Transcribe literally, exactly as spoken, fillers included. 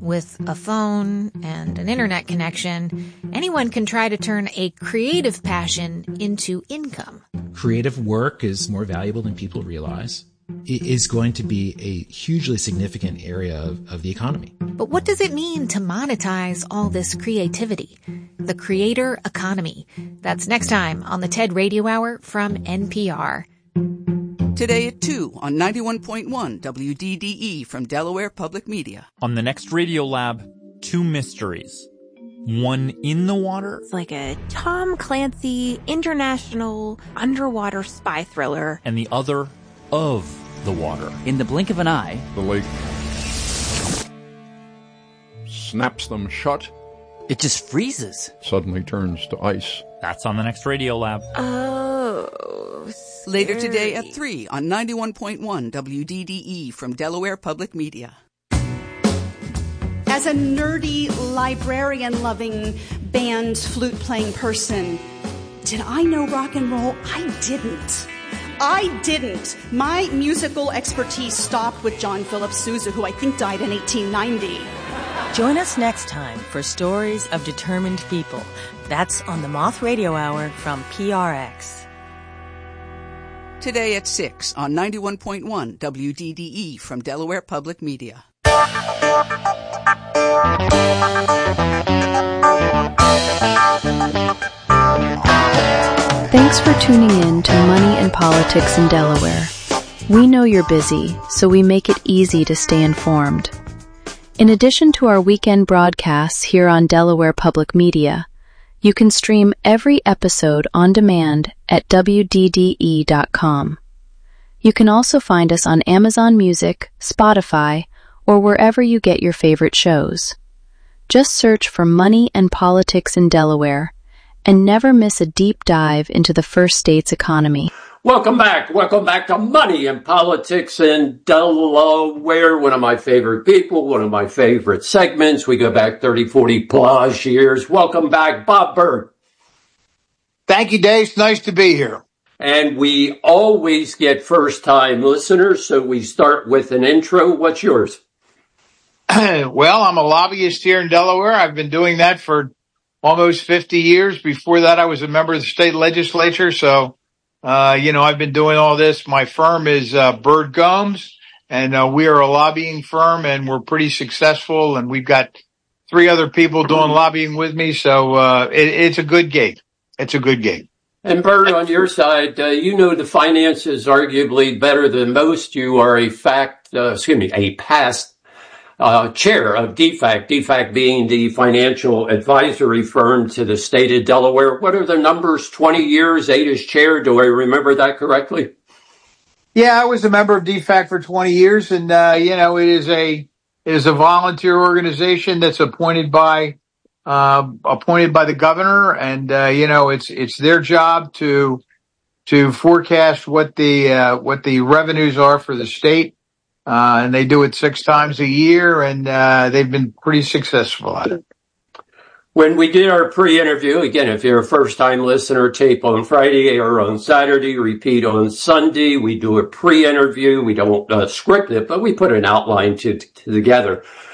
With a phone and an internet connection, anyone can try to turn a creative passion into income. Creative work is more valuable than people realize. It is going to be a hugely significant area of, of the economy. But what does it mean to monetize all this creativity? The creator economy. That's next time on the TED Radio Hour from N P R. Today at two on ninety-one point one W D D E from Delaware Public Media. On the next Radio Lab, two mysteries. One in the water. It's like a Tom Clancy international underwater spy thriller. And the other of the water. In the blink of an eye, the lake snaps them shut. It just freezes. Suddenly turns to ice. That's on the next Radio Lab. Oh, later today at three on ninety-one point one W D D E from Delaware Public Media. As a nerdy, librarian-loving, band, flute-playing person, did I know rock and roll? I didn't. I didn't. My musical expertise stopped with John Philip Sousa, who I think died in eighteen ninety. Join us next time for Stories of Determined People. That's on the Moth Radio Hour from P R X. Today at six on ninety-one point one W D D E from Delaware Public Media. Thanks for tuning in to Money and Politics in Delaware. We know you're busy, so we make it easy to stay informed. In addition to our weekend broadcasts here on Delaware Public Media, you can stream every episode on demand at W D D E dot com. You can also find us on Amazon Music, Spotify, or wherever you get your favorite shows. Just search for Money and Politics in Delaware and never miss a deep dive into the first state's economy. Welcome back. Welcome back to Money and Politics in Delaware. One of my favorite people, one of my favorite segments. We go back thirty, forty plus years. Welcome back, Bob Berg. Thank you, Dave. It's nice to be here. And we always get first-time listeners, so we start with an intro. What's yours? Well, I'm a lobbyist here in Delaware. I've been doing that for almost fifty years. Before that, I was a member of the state legislature, so Uh, you know, I've been doing all this. My firm is uh, Bird Gomes, and uh, we are a lobbying firm, and we're pretty successful, and we've got three other people doing lobbying with me, so uh, it, it's a good gig. It's a good gig. And Bird, on your side, uh, you know the finances arguably better than most. You are a fact, uh, excuse me, a past Uh, chair of D FAC, D FAC being the financial advisory firm to the state of Delaware. What are the numbers? twenty years, eight as chair. Do I remember that correctly? Yeah, I was a member of D FAC for twenty years, and, uh, you know, it is a, it is a volunteer organization that's appointed by, uh, appointed by the governor, and, uh, you know, it's, it's their job to, to forecast what the, uh, what the revenues are for the state. Uh, and they do it six times a year, and uh, they've been pretty successful at it. When we did our pre-interview, again, if you're a first-time listener, tape on Friday or on Saturday, repeat on Sunday. We do a pre-interview. We don't uh, script it, but we put an outline to, to together.